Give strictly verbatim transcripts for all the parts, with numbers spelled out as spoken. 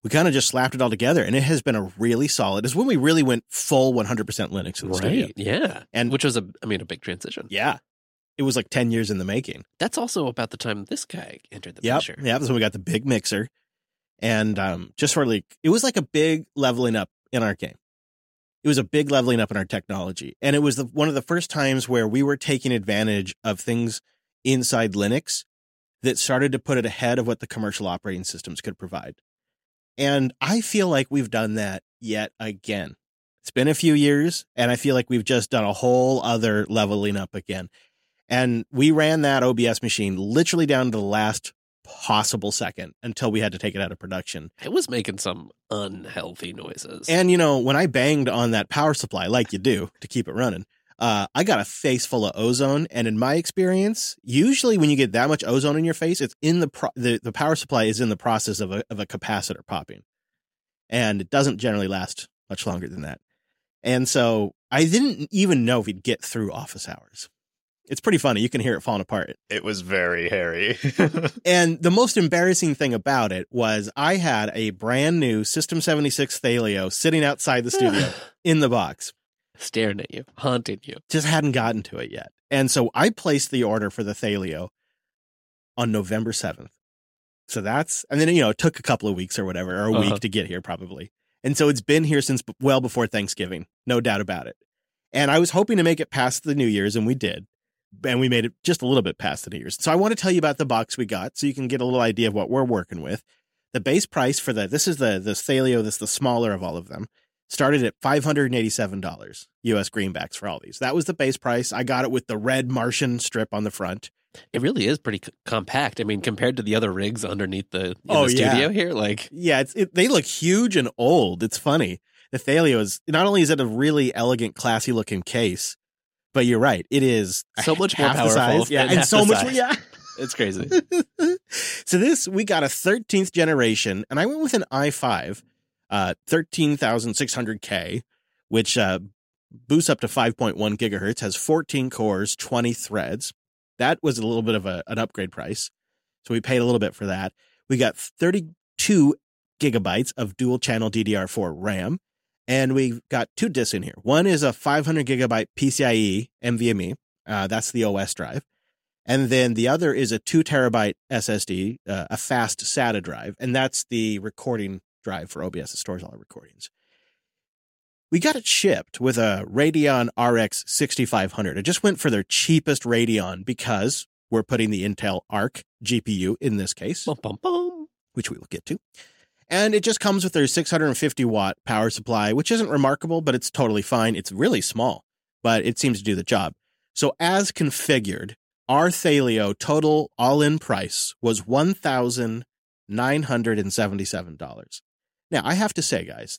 we kind of just slapped it all together, and it has been a really solid. It's when we really went full one hundred percent Linux in the right, studio. yeah. And which was, a, I mean, a big transition. Yeah. It was like ten years in the making. That's also about the time this guy entered the Yep. picture. Yeah, that's when we got the big mixer. And um, just for like, it was like a big leveling up in our game. It was a big leveling up in our technology. And it was the, one of the first times where we were taking advantage of things inside Linux that started to put it ahead of what the commercial operating systems could provide. And I feel like we've done that yet again. It's been a few years, and I feel like we've just done a whole other leveling up again. And we ran that O B S machine literally down to the last possible second until we had to take it out of production. It was making some unhealthy noises. And, you know, when I banged on that power supply, like you do to keep it running, uh, I got a face full of ozone. And in my experience, usually when you get that much ozone in your face, it's in the, pro- the, the power supply is in the process of a, of a capacitor popping. And it doesn't generally last much longer than that. And so I didn't even know if we'd get through office hours. It's pretty funny. You can hear it falling apart. It was very hairy. And the most embarrassing thing about it was I had a brand new System seventy-six Thelio sitting outside the studio in the box. Staring at you, haunting you. Just hadn't gotten to it yet. And so I placed the order for the Thelio on November seventh. So that's, and then, you know, it took a couple of weeks or whatever, or a Uh-huh. week to get here probably. And so it's been here since b- well before Thanksgiving. No doubt about it. And I was hoping to make it past the New Year's, and we did. And we made it just a little bit past the New Year's. So I want to tell you about the box we got so you can get a little idea of what we're working with. The base price for the, this is the, the Thelio, this is the smaller of all of them, started at five hundred eighty-seven dollars U S greenbacks for all these. That was the base price. I got it with the red Martian strip on the front. It really is pretty c- compact. I mean, compared to the other rigs underneath the, in Oh, the studio yeah. here, like, Yeah, it's it, they look huge and old. It's funny. The Thelio is, not only is it a really elegant, classy looking case, but you're right. It is so much more half the powerful. size. Yeah, and and half so the much size. more. Yeah. It's crazy. So this, we got a thirteenth generation, and I went with an i five, uh, thirteen thousand six hundred K, which uh, boosts up to five point one gigahertz, has fourteen cores, twenty threads. That was a little bit of a, an upgrade price. So we paid a little bit for that. We got thirty-two gigabytes of dual channel D D R four RAM. And we got two disks in here. One is a five hundred gigabyte PCIe NVMe. Uh, that's the O S drive. And then the other is a two terabyte S S D, uh, a fast SATA drive. And that's the recording drive for O B S. It stores all our recordings. We got it shipped with a Radeon R X sixty-five hundred. I just went for their cheapest Radeon because we're putting the Intel Arc G P U in this case, Bum, bum, bum. which we will get to. And it just comes with their six hundred fifty watt power supply, which isn't remarkable, but it's totally fine. It's really small, but it seems to do the job. So as configured, our Thelio total all-in price was one thousand nine hundred seventy-seven dollars. Now, I have to say, guys,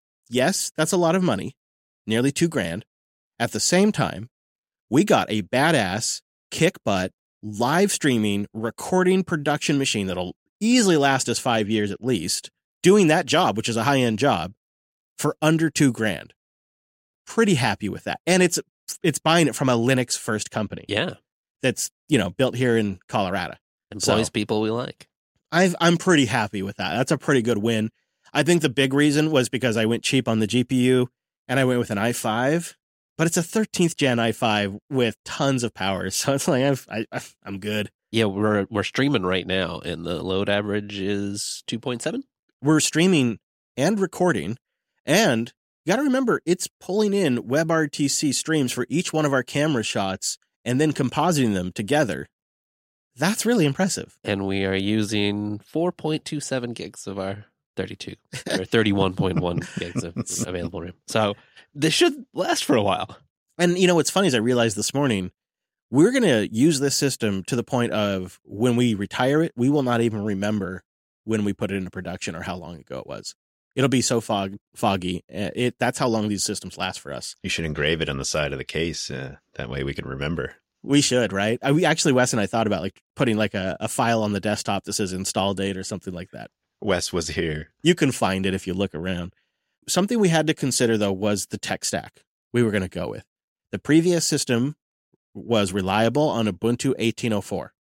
yes, that's a lot of money, nearly two grand. At the same time, we got a badass, kick-butt, live streaming, recording production machine that'll easily last us five years at least, doing that job, which is a high-end job, for under two grand. Pretty happy with that. And it's it's buying it from a Linux-first company Yeah. that's, you know, built here in Colorado. Employs So- people we like. I've, I'm pretty happy with that. That's a pretty good win. I think the big reason was because I went cheap on the G P U and I went with an i five, but it's a thirteenth gen i five with tons of power. So it's like, I've, I, I- I'm good. Yeah, we're we're streaming right now, and the load average is two point seven. We're streaming and recording, and you got to remember it's pulling in WebRTC streams for each one of our camera shots and then compositing them together. That's really impressive. And we are using four point two seven gigs of our thirty-two, or thirty-one point one gigs of available RAM. So this should last for a while. And you know what's funny is I realized this morning, we're going to use this system to the point of when we retire it, we will not even remember when we put it into production or how long ago it was. It'll be so fog, foggy. Uh, It That's how long these systems last for us. You should engrave it on the side of the case. Uh, that way we can remember. We should, right? I, we actually, Wes and I thought about like putting like a, a file on the desktop that says install date or something like that. Wes was here. You can find it if you look around. Something we had to consider, though, was the tech stack we were going to go with. The previous system was reliable on Ubuntu eighteen oh four.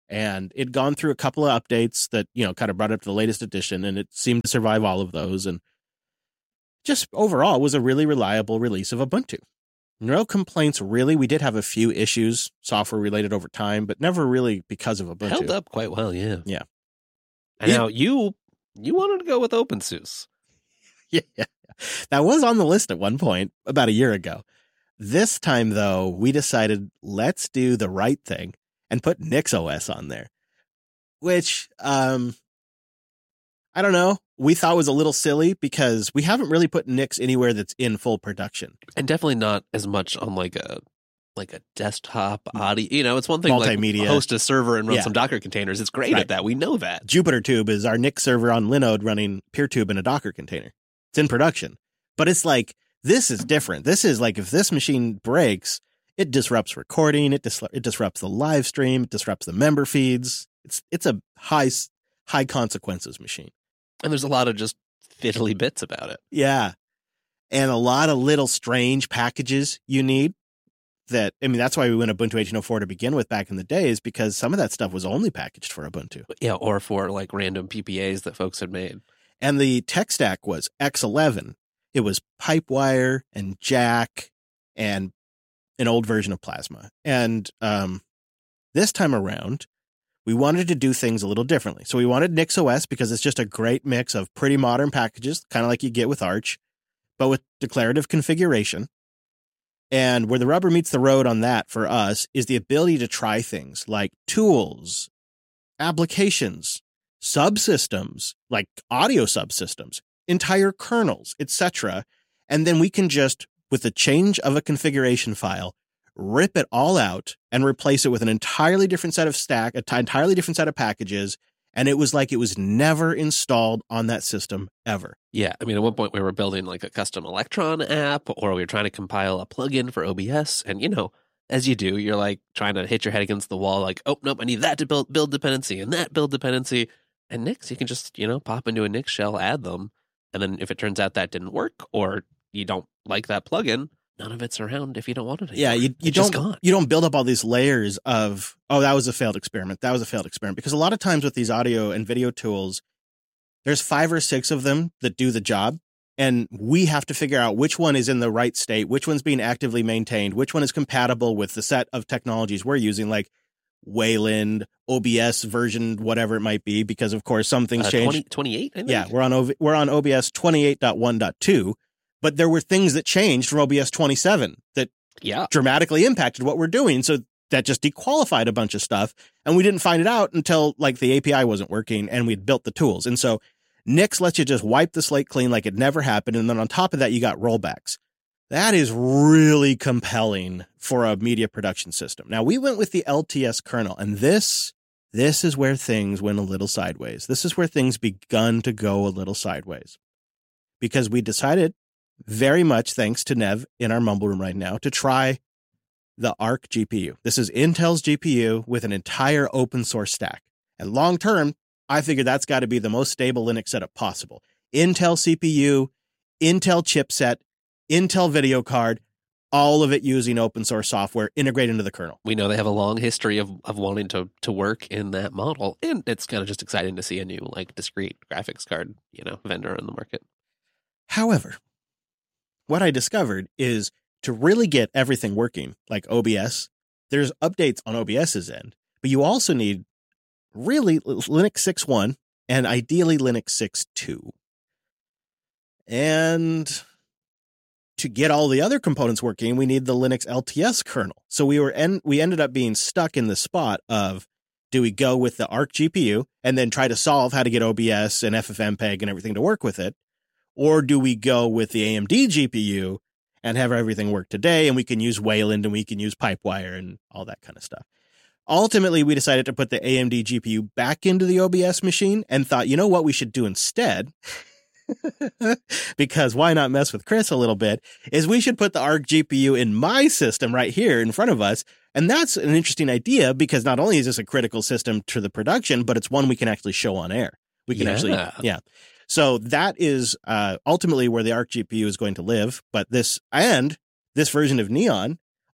And it'd gone through a couple of updates that, you know, kind of brought it up to the latest edition, and it seemed to survive all of those. And just overall was a really reliable release of Ubuntu. No complaints, really. We did have a few issues, software related over time, but never really because of Ubuntu. Held up quite well, yeah. Yeah. And Yeah. now you you wanted to go with OpenSUSE. Yeah, yeah. That was on the list at one point about a year ago. This time, though, we decided let's do the right thing and put NixOS on there, which, um, I don't know, we thought was a little silly because we haven't really put Nix anywhere that's in full production. And definitely not as much on like a like a desktop audio. You know, it's one thing Multimedia. like host a server and run Yeah. some Docker containers. It's great Right. at that. We know that. JupyterTube is our Nix server on Linode running PeerTube in a Docker container. It's in production. But it's like, this is different. This is like, if this machine breaks, it disrupts recording, it, dis- it disrupts the live stream, it disrupts the member feeds. It's it's a high high consequences machine. And there's a lot of just fiddly bits about it. Yeah. And a lot of little strange packages you need that, I mean, that's why we went Ubuntu eighteen oh four to begin with back in the days, because some of that stuff was only packaged for Ubuntu. Yeah, or for like random P P As that folks had made. And the tech stack was X eleven. It was Pipewire and Jack and an old version of Plasma. And um, this time around, we wanted to do things a little differently. So we wanted NixOS because it's just a great mix of pretty modern packages, kind of like you get with Arch, but with declarative configuration. And where the rubber meets the road on that for us is the ability to try things like tools, applications, subsystems, like audio subsystems, entire kernels, et cetera. And then we can just, with the change of a configuration file, rip it all out and replace it with an entirely different set of stack, an entirely different set of packages. And it was like it was never installed on that system ever. Yeah, I mean, at one point we were building like a custom Electron app, or we were trying to compile a plugin for O B S. And, you know, as you do, you're like trying to hit your head against the wall, like, oh, nope, I need that to build build dependency and that build dependency. And Nix, you can just, you know, pop into a Nix shell, add them. And then if it turns out that didn't work, or you don't like that plugin, none of it's around if you don't want it anymore. Yeah, you, you It's just don't gone. you don't build up all these layers of, oh, that was a failed experiment. That was a failed experiment. Because a lot of times with these audio and video tools, there's five or six of them that do the job. And we have to figure out which one is in the right state, which one's being actively maintained, which one is compatible with the set of technologies we're using, like Wayland, O B S version, whatever it might be, because of course some things Uh, change. twenty, twenty-eight, I think? Yeah, we're on O V, we're on O B S twenty-eight point one point two, but there were things that changed from O B S twenty-seven that Yeah. dramatically impacted what we're doing. So that just dequalified a bunch of stuff. And we didn't find it out until like the A P I wasn't working and we'd built the tools. And so Nix lets you just wipe the slate clean like it never happened. And then on top of that, you got rollbacks. That is really compelling for a media production system. Now we went with the L T S kernel, and this, this is where things went a little sideways. This is where things begun to go a little sideways, because we decided, very much thanks to Nev in our mumble room right now, to try the Arc G P U. This is Intel's G P U with an entire open source stack. And long term, I figured that's got to be the most stable Linux setup possible. Intel C P U, Intel chipset, Intel video card, all of it using open source software integrated into the kernel. We know they have a long history of, of wanting to, to work in that model. And it's kind of just exciting to see a new, like, discrete graphics card, you know, vendor in the market. However, what I discovered is to really get everything working, like O B S, there's updates on OBS's end, but you also need really Linux six point one and ideally Linux six point two. And to get all the other components working, we need the Linux L T S kernel. So we were en- we ended up being stuck in the spot of, do we go with the Arc G P U and then try to solve how to get O B S and F F mpeg and everything to work with it? Or do we go with the A M D G P U and have everything work today, and we can use Wayland and we can use Pipewire and all that kind of stuff? Ultimately, we decided to put the A M D G P U back into the O B S machine and thought, you know what we should do instead? Because why not mess with Chris a little bit, is we should put the Arc G P U in my system right here in front of us. And that's an interesting idea, because not only is this a critical system to the production, but it's one we can actually show on air. We can Yeah. actually, yeah. So that is uh, ultimately where the Arc G P U is going to live. But this, and this version of Neon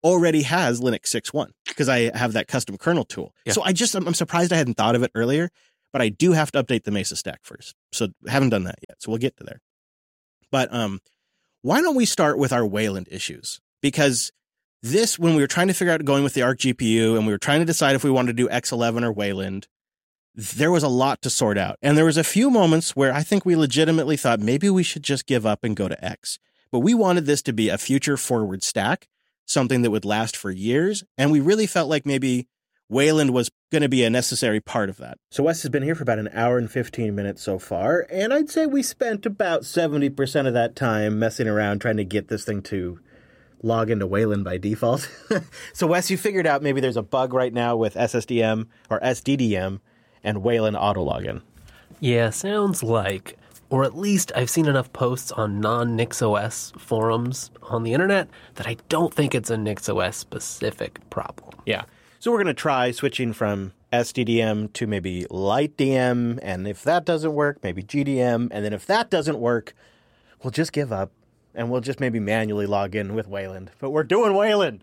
already has Linux six point one because I have that custom kernel tool. Yeah. So I just, I'm, I'm surprised I hadn't thought of it earlier, but I do have to update the Mesa stack first. So haven't done that yet. So we'll get to there. But um, why don't we start with our Wayland issues? Because this, when we were trying to figure out going with the Arc G P U and we were trying to decide if we wanted to do X eleven or Wayland, there was a lot to sort out. And there was a few moments where I think we legitimately thought maybe we should just give up and go to X. But we wanted this to be a future forward stack, something that would last for years. And we really felt like maybe Wayland was going to be a necessary part of that. So Wes has been here for about an hour and fifteen minutes so far. And I'd say we spent about seventy percent of that time messing around trying to get this thing to log into Wayland by default. So Wes, you figured out maybe there's a bug right now with S S D M or S D D M and Wayland auto login. Yeah, sounds like. Or at least I've seen enough posts on non-NixOS forums on the internet that I don't think it's a NixOS specific problem. Yeah. So we're going to try switching from S D D M to maybe LightDM. And if that doesn't work, maybe G D M. And then if that doesn't work, we'll just give up and we'll just maybe manually log in with Wayland. But we're doing Wayland.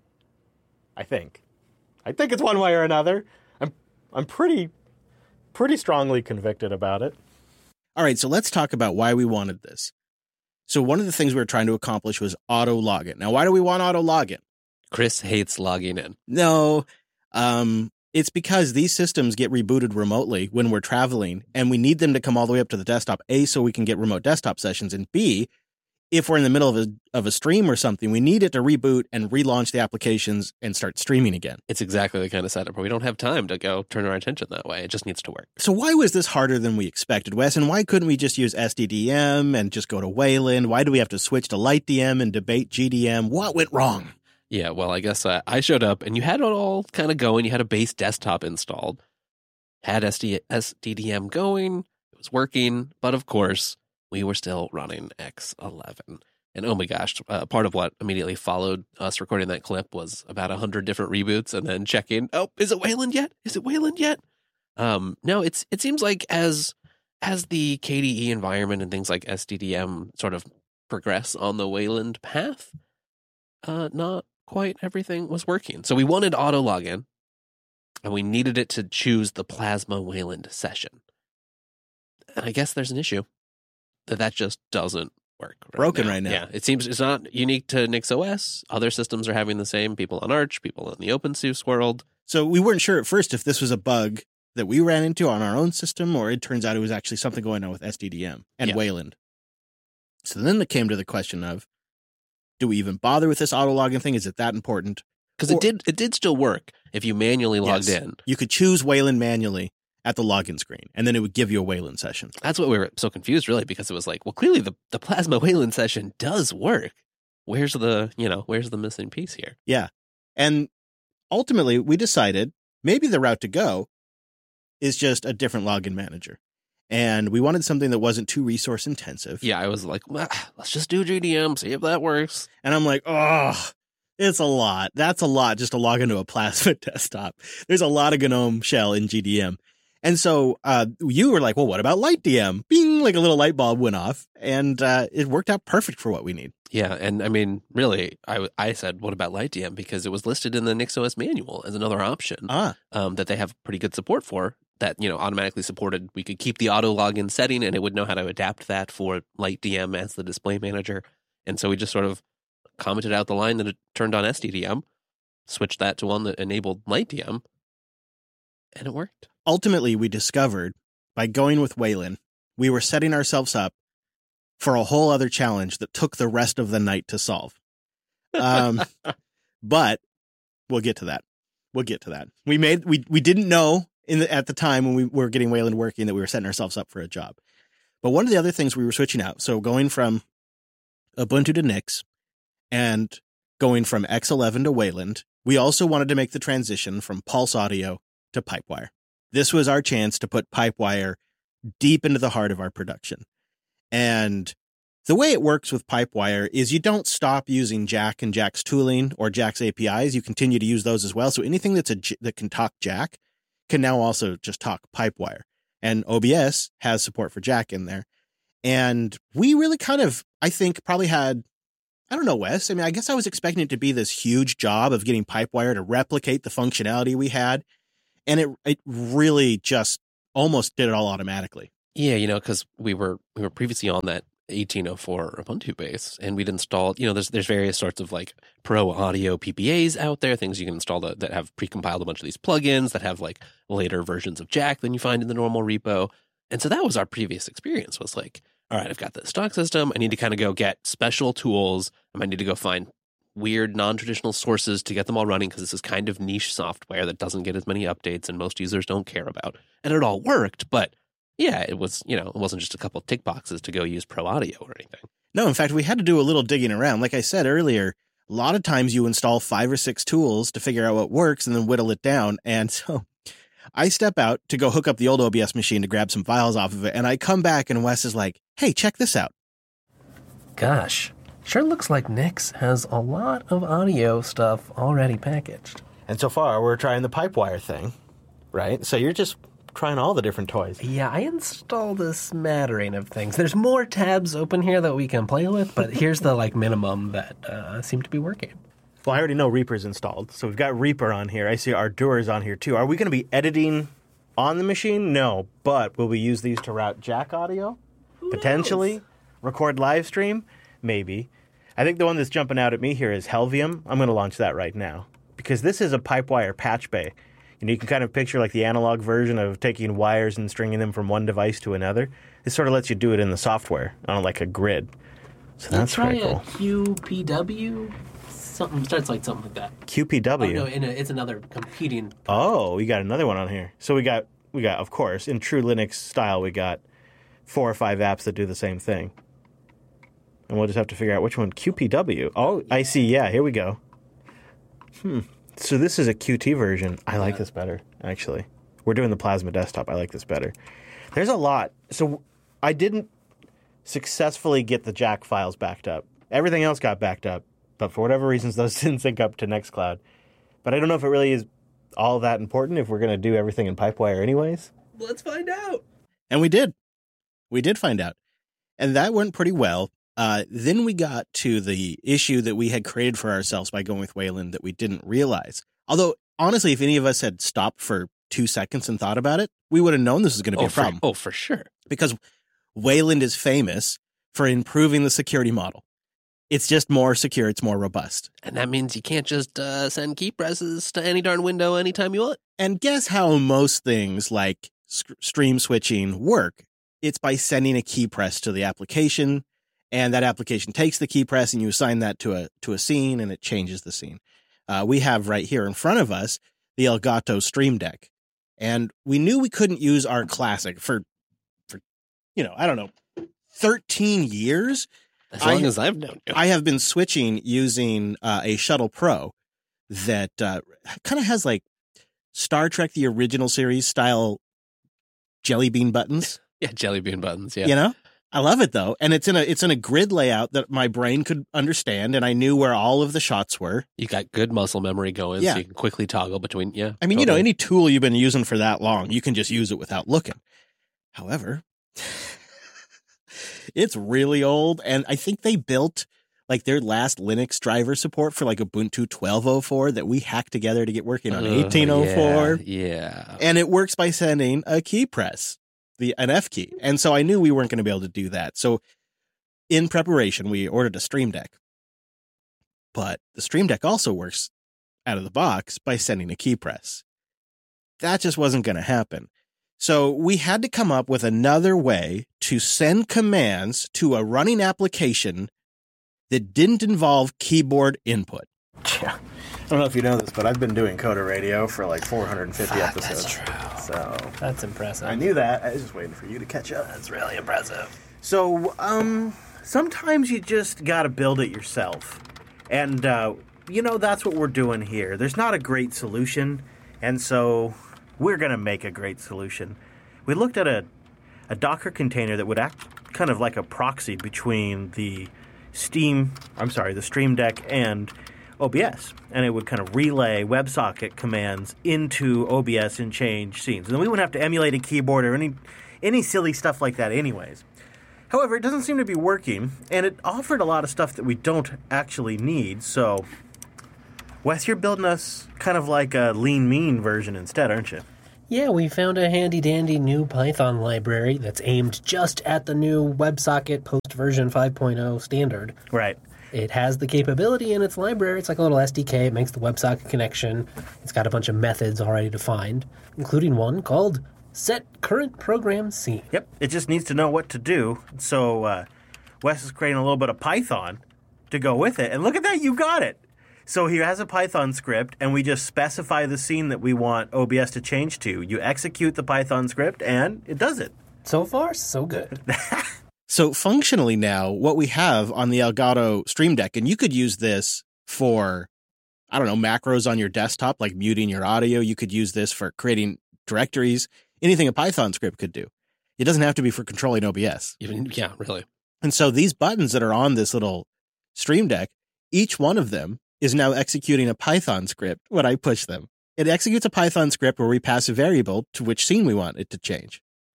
I think. I think it's one way or another. I'm I'm pretty pretty strongly convicted about it. All right, so let's talk about why we wanted this. So one of the things we were trying to accomplish was auto login. Now, why do we want auto login? Chris hates logging in. No, um, it's because these systems get rebooted remotely when we're traveling, and we need them to come all the way up to the desktop, A, so we can get remote desktop sessions, and B, if we're in the middle of a of a stream or something, we need it to reboot and relaunch the applications and start streaming again. It's exactly the kind of setup where we don't have time to go turn our attention that way. It just needs to work. So why was this harder than we expected, Wes? And why couldn't we just use S D D M and just go to Wayland? Why do we have to switch to LightDM and debate G D M? What went wrong? Yeah, well, I guess uh, I showed up and you had it all kind of going. You had a base desktop installed, had S D D M going, it was working, but of course, we were still running X eleven. And oh my gosh, uh, part of what immediately followed us recording that clip was about a hundred different reboots and then checking, oh, is it Wayland yet? Is it Wayland yet? Um, no, it's it seems like as as the K D E environment and things like S D D M sort of progress on the Wayland path, uh, not quite everything was working. So we wanted auto login, and we needed it to choose the Plasma Wayland session. And I guess there's an issue that that just doesn't work. Right Broken now. right now. Yeah, it seems it's not unique to NixOS. Other systems are having the same. People on Arch, people in the OpenSUSE world. So we weren't sure at first if this was a bug that we ran into on our own system, or it turns out it was actually something going on with S D D M and Yeah. Wayland. So then it came to the question of, do we even bother with this auto login thing? Is it that important? Because Or- it did it did still work if you manually logged Yes. in. You could choose Wayland manually at the login screen, and then it would give you a Wayland session. That's what we were so confused, really, because it was like, well, clearly the, the Plasma Wayland session does work. Where's the, you know, where's the missing piece here? Yeah. And ultimately, we decided maybe the route to go is just a different login manager. And we wanted something that wasn't too resource intensive. Yeah, I was like, well, let's just do G D M, see if that works. And I'm like, oh, it's a lot. That's a lot just to log into a Plasma desktop. There's a lot of GNOME shell in G D M. And so uh, you were like, well, what about LightDM? Bing, like a little light bulb went off, and uh, it worked out perfect for what we need. Yeah, and I mean, really, I, I said, what about LightDM? Because it was listed in the NixOS manual as another option Ah, um, that they have pretty good support for, that, you know, automatically supported. We could keep the auto login setting, and it would know how to adapt that for LightDM as the display manager. And so we just sort of commented out the line that it turned on S D D M, switched that to one that enabled LightDM, and it worked. ultimately, we discovered by going with Wayland, we were setting ourselves up for a whole other challenge that took the rest of the night to solve. Um, but we'll get to that. We'll get to that. We made we we didn't know in the, at the time when we were getting Wayland working that we were setting ourselves up for a job. But one of the other things we were switching out, so going from Ubuntu to Nix and going from X eleven to Wayland, we also wanted to make the transition from Pulse Audio to Pipewire. This was our chance to put Pipewire deep into the heart of our production. And the way it works with Pipewire is you don't stop using Jack and Jack's tooling or Jack's A P Is. You continue to use those as well. So anything that's a, that can talk Jack can now also just talk Pipewire. And O B S has support for Jack in there. And we really kind of, I think, probably had, I don't know, Wes. I mean, I guess I was expecting it to be this huge job of getting Pipewire to replicate the functionality we had. And it it really just almost did it all automatically. Yeah, you know, because we were we were previously on that eighteen oh four Ubuntu base, and we'd installed, you know, there's there's various sorts of like pro audio P P As out there, things you can install that, that have precompiled a bunch of these plugins that have like later versions of Jack than you find in the normal repo. And so that was our previous experience, was like, all right, I've got this stock system. I need to kind of go get special tools. I might need to go find weird non-traditional sources to get them all running, because this is kind of niche software that doesn't get as many updates and most users don't care about. And it all worked, but yeah, it was, you know, it wasn't just a couple of tick boxes to go use Pro Audio or anything. No, in fact, we had to do a little digging around. Like I said earlier, a lot of times you install five or six tools to figure out what works and then whittle it down. And so I step out to go hook up the old O B S machine to grab some files off of it. And I come back and Wes is like, hey, check this out. Gosh, sure looks like Nix has a lot of audio stuff already packaged. And so far, we're trying the Pipewire thing, right? So you're just trying all the different toys. Yeah, I installed a smattering of things. There's more tabs open here that we can play with, but here's the like minimum that uh, seem to be working. Well, I already know Reaper's installed, so we've got Reaper on here. I see Ardour's on here too. Are we going to be editing on the machine? No, but will we use these to route Jack audio? Who Potentially. knows? Record live stream? Maybe. I think the one that's jumping out at me here is Helvium. I'm going to launch that right now, because this is a Pipewire patch bay. And you can kind of picture like the analog version of taking wires and stringing them from one device to another. This sort of lets you do it in the software on like a grid. So that's try pretty cool. a Q P W. Something starts like something like that. Q P W. Oh, no, in a, it's another competing. Oh, we got another one on here. So we got, we got, of course, in true Linux style, we got four or five apps that do the same thing. And we'll just have to figure out which one. Q P W. Oh, I see. Yeah, here we go. Hmm. So this is a Qt version. I like Yeah. this better, actually. We're doing the Plasma desktop. I like this better. There's a lot. So I didn't successfully get the Jack files backed up. Everything else got backed up, but for whatever reasons, those didn't sync up to Nextcloud. But I don't know if it really is all that important if we're going to do everything in Pipewire anyways. Let's find out. And we did. We did find out. And that went pretty well. Uh, then we got to the issue that we had created for ourselves by going with Wayland that we didn't realize. Although, honestly, if any of us had stopped for two seconds and thought about it, we would have known this was going to be Oh, a for, problem. oh, for sure. Because Wayland is famous for improving the security model. It's just more secure. It's more robust. And that means you can't just uh, send key presses to any darn window anytime you want. And guess how most things like sc- stream switching work? It's by sending a key press to the application, and that application takes the key press and you assign that to a to a scene, and it changes the scene. Uh, we have right here in front of us the Elgato Stream Deck, and we knew we couldn't use our classic for, for you know, I don't know, thirteen years. As long I- as I've known you. I have been switching using uh, a Shuttle Pro that uh, kind of has like Star Trek the original series style jelly bean buttons. yeah, jelly bean buttons. Yeah. You know, I love it though, and it's in a it's in a grid layout that my brain could understand, and I knew where all of the shots were. You got good muscle memory going, Yeah. so you can quickly toggle between. Yeah. I mean, you know, totally. any tool you've been using for that long, you can just use it without looking. However, it's really old, and I think they built like their last Linux driver support for like Ubuntu twelve oh four that we hacked together to get working on Uh, eighteen oh four. Yeah. yeah. And it works by sending a key press, the an F key. And so I knew we weren't going to be able to do that. So in preparation, we ordered a Stream Deck. But the Stream Deck also works out of the box by sending a key press. That just wasn't going to happen. So we had to come up with another way to send commands to a running application that didn't involve keyboard input. Yeah. I don't know if you know this, but I've been doing Coda Radio for like four hundred fifty Fuck, episodes. that's true. So That's impressive. I knew that. I was just waiting for you to catch up. That's really impressive. So, um, sometimes you just got to build it yourself. And, uh, you know, that's what we're doing here. There's not a great solution, and so we're going to make a great solution. We looked at a, a Docker container that would act kind of like a proxy between the Steam, I'm sorry, the Stream Deck and O B S. And it would kind of relay WebSocket commands into O B S and change scenes. And then we wouldn't have to emulate a keyboard or any any silly stuff like that anyways. However, it doesn't seem to be working, and it offered a lot of stuff that we don't actually need. So, Wes, you're building us kind of like a lean mean version instead, aren't you? Yeah, we found a handy-dandy new Python library that's aimed just at the new WebSocket post-version five point oh standard. Right. It has the capability in its library. It's like a little S D K. It makes the WebSocket connection. It's got a bunch of methods already defined, including one called Set Current Program Scene. Yep. It just needs to know what to do. So uh, Wes is creating a little bit of Python to go with it. And look at that, you got it. So he has a Python script, and we just specify the scene that we want O B S to change to. You execute the Python script, and it does it. So far, so good. So functionally now, what we have on the Elgato Stream Deck, and you could use this for, I don't know, macros on your desktop, like muting your audio. You could use this for creating directories, anything a Python script could do. It doesn't have to be for controlling O B S. Even, yeah, really. And so these buttons that are on this little Stream Deck, each one of them is now executing a Python script when I push them. It executes a Python script where we pass a variable to which scene we want it to change.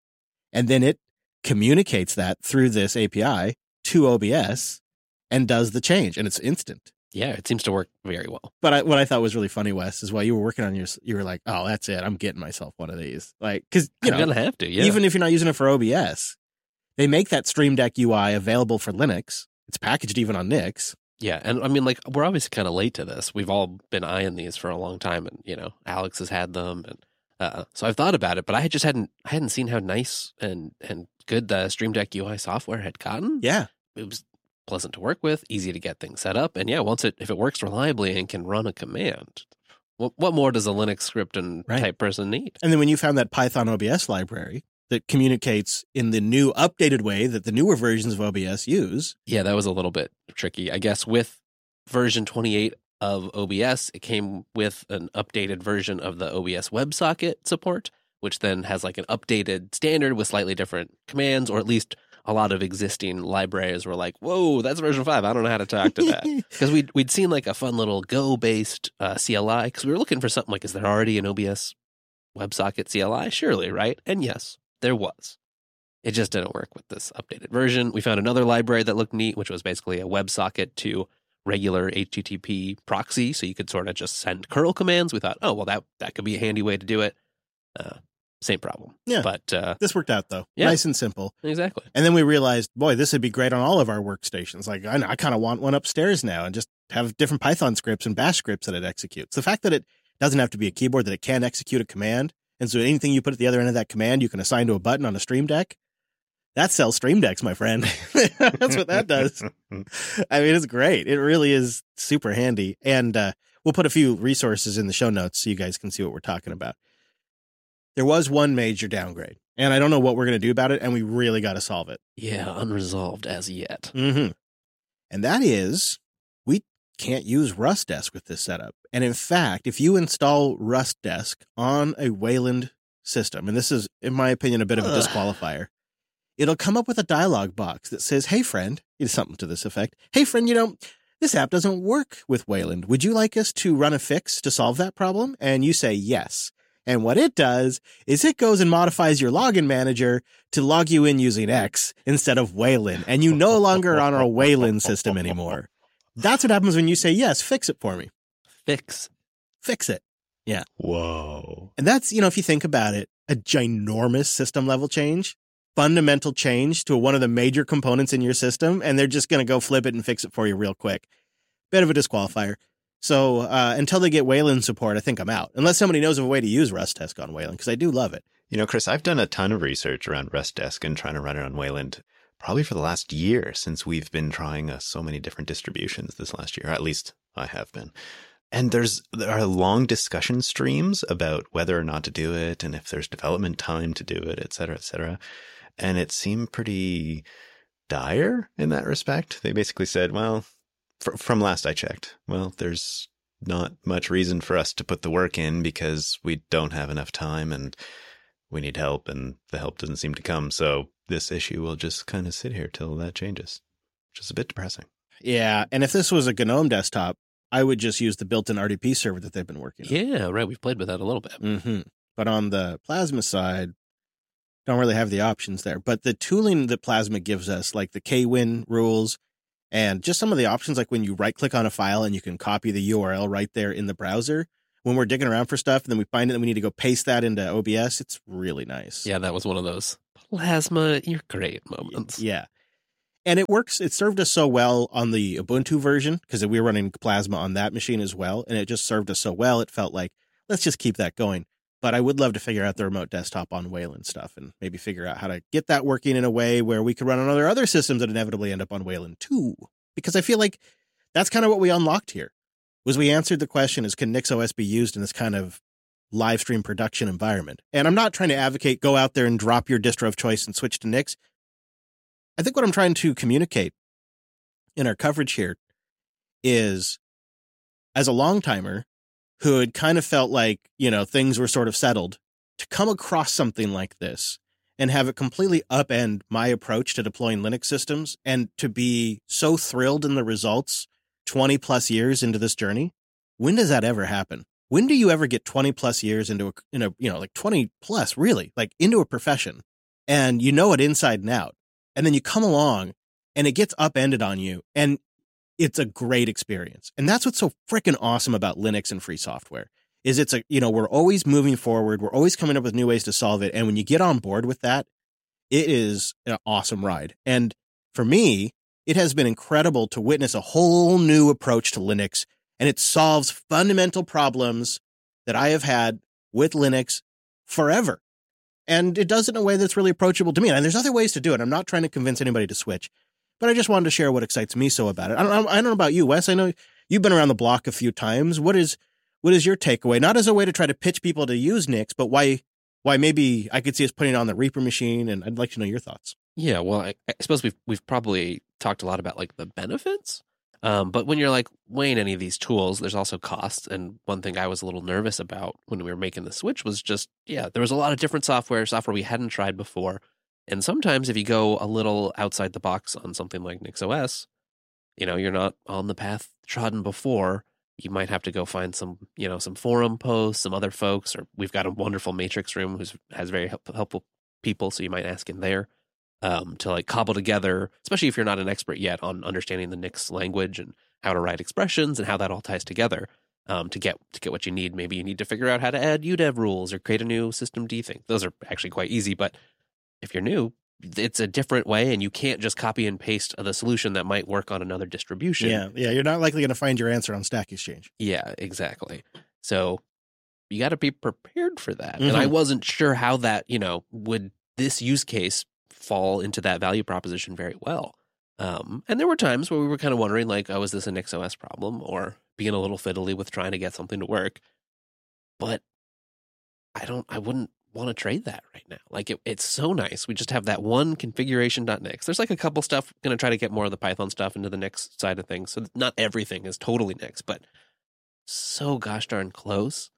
And then it communicates that through this A P I to O B S and does the change, and it's instant. Yeah, it seems to work very well. But I, what I thought was really funny, Wes, is while you were working on yours, you were like, "Oh, that's it. I'm getting myself one of these." Like, because you I'm know, gonna have to. Yeah, even if you're not using it for O B S, they make that Stream Deck U I available for Linux. It's packaged even on Nix. Yeah, and I mean, like, we're obviously kind of late to this. We've all been eyeing these for a long time, and you know, Alex has had them, and uh, so I've thought about it, but I just hadn't, I hadn't seen how nice and and good the Stream Deck U I software had gotten. Yeah, it was pleasant to work with, easy to get things set up, and yeah, once it if it works reliably and can run a command, what what more does a Linux script and Right. type person need? and then when you found that Python O B S library that communicates in the new updated way that the newer versions of O B S use. Yeah, that was a little bit tricky. I guess with version twenty-eight of O B S, it came with an updated version of the O B S WebSocket support, which then has like an updated standard with slightly different commands, or at least a lot of existing libraries were like, whoa, that's version five. I don't know how to talk to that. Because we'd, we'd seen like a fun little Go-based uh, C L I, because we were looking for something like, is there already an O B S WebSocket C L I? Surely, right? And yes, there was. It just didn't work with this updated version. We found another library that looked neat, which was basically a WebSocket to regular H T T P proxy, so you could sort of just send curl commands. We thought, oh, well, that, that could be a handy way to do it. Uh, same problem. Yeah. But uh, This worked out, though. Yeah. Nice and simple. exactly. And then we realized, boy, this would be great on all of our workstations. Like, I, I kind of want one upstairs now and just have different Python scripts and bash scripts that it executes. The fact that it doesn't have to be a keyboard, that it can execute a command. And so anything you put at the other end of that command, you can assign to a button on a Stream Deck. That sells Stream Decks, my friend. That's what that does. I mean, it's great. It really is super handy. And uh, we'll put a few resources in the show notes so you guys can see what we're talking about. There was one major downgrade, and I don't know what we're going to do about it, and we really got to solve it. Yeah, unresolved as yet. Mm-hmm. And that is, we can't use RustDesk with this setup. And in fact, if you install RustDesk on a Wayland system, and this is, in my opinion, a bit of a Ugh. disqualifier, it'll come up with a dialog box that says, hey, friend, it's something to this effect. Hey, friend, you know, this app doesn't work with Wayland. Would you like us to run a fix to solve that problem? And you say yes. And what it does is it goes and modifies your login manager to log you in using X instead of Wayland. And you no longer are on a Wayland system anymore. That's what happens when you say, yes, fix it for me. Fix. Fix it. Yeah. Whoa. And that's, you know, if you think about it, a ginormous system level change, fundamental change to one of the major components in your system. And they're just going to go flip it and fix it for you real quick. Bit of a disqualifier. So uh, until they get Wayland support, I think I'm out. Unless somebody knows of a way to use RustDesk on Wayland, because I do love it. You know, Chris, I've done a ton of research around RustDesk and trying to run it on Wayland probably for the last year, since we've been trying uh, so many different distributions this last year. At least I have been. And there's there are long discussion streams about whether or not to do it, and if there's development time to do it, et cetera, et cetera. And it seemed pretty dire in that respect. They basically said, well, fr- from last I checked, well, there's not much reason for us to put the work in because we don't have enough time and we need help, and the help doesn't seem to come. So this issue will just kind of sit here till that changes, which is a bit depressing. Yeah, and if this was a GNOME desktop, I would just use the built-in R D P server that they've been working on. Yeah, right. We've played with that a little bit. Mm-hmm. But on the Plasma side, don't really have the options there. But the tooling that Plasma gives us, like the Kwin rules and just some of the options, like when you right click on a file and you can copy the U R L right there in the browser, when we're digging around for stuff and then we find it and we need to go paste that into O B S, it's really nice. Yeah, that was one of those Plasma, you're great moments. Yeah. And it works. It served us so well on the Ubuntu version because we were running Plasma on that machine as well. And it just served us so well. It felt like, let's just keep that going. But I would love to figure out the remote desktop on Wayland stuff and maybe figure out how to get that working in a way where we could run on other other systems that inevitably end up on Wayland too. Because I feel like that's kind of what we unlocked here. Was we answered the question is, can NixOS be used in this kind of live stream production environment? And I'm not trying to advocate go out there and drop your distro of choice and switch to Nix. I think what I'm trying to communicate in our coverage here is, as a long timer who had kind of felt like, you know, things were sort of settled, to come across something like this and have it completely upend my approach to deploying Linux systems and to be so thrilled in the results twenty plus years into this journey. When does that ever happen? When do you ever get twenty plus years into a, in a, you know, like twenty plus really, like into a profession and you know it inside and out, and then you come along and it gets upended on you and it's a great experience. And that's what's so freaking awesome about Linux and free software is it's a, you know, we're always moving forward. We're always coming up with new ways to solve it. And when you get on board with that, it is an awesome ride. And for me, it has been incredible to witness a whole new approach to Linux, and it solves fundamental problems that I have had with Linux forever. And it does it in a way that's really approachable to me. And there's other ways to do it. I'm not trying to convince anybody to switch, but I just wanted to share what excites me so about it. I don't, I don't know about you, Wes. I know you've been around the block a few times. What is what is your takeaway? Not as a way to try to pitch people to use Nix, but why why maybe I could see us putting it on the Reaper machine, and I'd like to know your thoughts. Yeah, well, I, I suppose we've we've probably talked a lot about like the benefits, um, but when you're like weighing any of these tools, there's also costs. And one thing I was a little nervous about when we were making the switch was just, yeah, there was a lot of different software, software we hadn't tried before. And sometimes if you go a little outside the box on something like NixOS, you know, you're not on the path trodden before. You might have to go find some, you know, some forum posts, some other folks, or we've got a wonderful Matrix room who has very help, helpful people. So you might ask in there um, to like cobble together, especially if you're not an expert yet on understanding the Nix language and how to write expressions and how that all ties together um, to get to get what you need. Maybe you need to figure out how to add U dev rules or create a new systemd thing. Those are actually quite easy, but if you're new, it's a different way, and you can't just copy and paste the solution that might work on another distribution. Yeah, yeah, you're not likely going to find your answer on Stack Exchange. Yeah, exactly. So you got to be prepared for that. Mm-hmm. And I wasn't sure how that, you know, would this use case fall into that value proposition very well. Um, and there were times where we were kind of wondering, like, oh, is this a NixOS problem, or being a little fiddly with trying to get something to work? But I don't, I wouldn't want to trade that right now. Like it, it's so nice. We just have that one configuration.nix. There's like a couple stuff, going to try to get more of the Python stuff into the Nix side of things. So not everything is totally Nix, but so gosh darn close.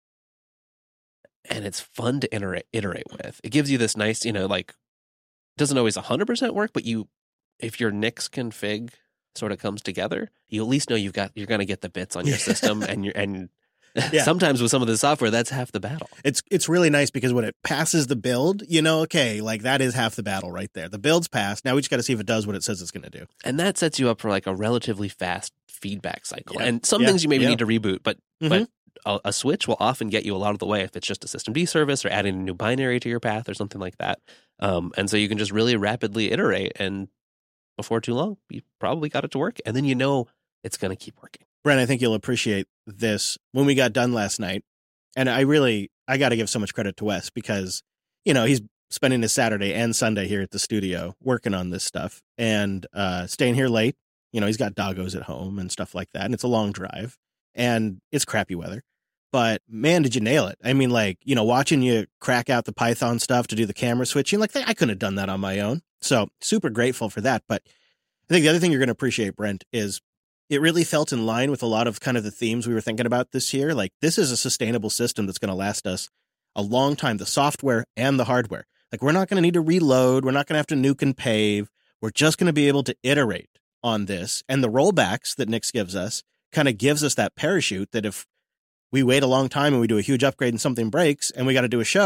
And it's fun to iterate, iterate with. It gives you this nice, you know, like, doesn't always one hundred percent work, but you, if your Nix config sort of comes together, you at least know you've got, you're going to get the bits on your system and you're, and yeah. Sometimes with some of the software, that's half the battle. It's it's really nice because when it passes the build, you know, okay, like that is half the battle right there. The build's passed. Now we just got to see if it does what it says it's going to do. And that sets you up for like a relatively fast feedback cycle. Yeah. And some yeah. things you maybe yeah. need to reboot, but mm-hmm. but a, a switch will often get you a lot of the way if it's just a systemd service or adding a new binary to your path or something like that. Um, and so you can just really rapidly iterate, and before too long, you probably got it to work. And then you know it's going to keep working. Brent, I think you'll appreciate this when we got done last night. And I really, I got to give so much credit to Wes because, you know, he's spending his Saturday and Sunday here at the studio working on this stuff and uh, staying here late. You know, he's got doggos at home and stuff like that. And it's a long drive and it's crappy weather. But man, did you nail it. I mean, like, you know, watching you crack out the Python stuff to do the camera switching, like I couldn't have done that on my own. So super grateful for that. But I think the other thing you're going to appreciate, Brent, is it really felt in line with a lot of kind of the themes we were thinking about this year. Like this is a sustainable system that's going to last us a long time, the software and the hardware. Like we're not going to need to reload. We're not going to have to nuke and pave. We're just going to be able to iterate on this. And the rollbacks that Nix gives us kind of gives us that parachute that if we wait a long time and we do a huge upgrade and something breaks and we got to do a show,